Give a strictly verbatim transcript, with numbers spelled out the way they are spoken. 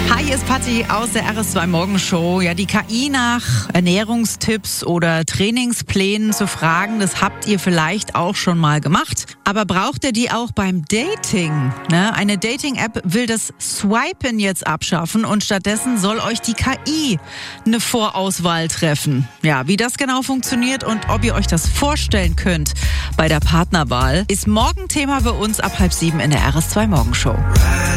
Hi, hier ist Patti aus der R S zwei Morgenshow. Ja, die K I nach Ernährungstipps oder Trainingsplänen zu fragen, das habt ihr vielleicht auch schon mal gemacht. Aber braucht ihr die auch beim Dating? Ne? Eine Dating-App will das Swipen jetzt abschaffen und stattdessen soll euch die K I eine Vorauswahl treffen. Ja, wie das genau funktioniert und ob ihr euch das vorstellen könnt bei der Partnerwahl, ist morgen Thema bei uns ab halb sieben in der R S zwei Morgenshow.